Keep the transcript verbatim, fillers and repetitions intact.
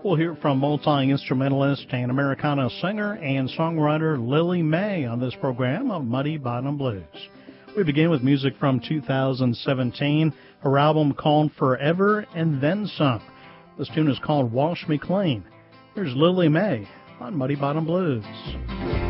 We'll hear from multi-instrumentalist and Americana singer and songwriter Lily May on this program of Muddy Bottom Blues. We begin with music from two thousand seventeen, her album called Forever and Then Some. This tune is called Wash Me Clean. Here's Lily May on Muddy Bottom Blues.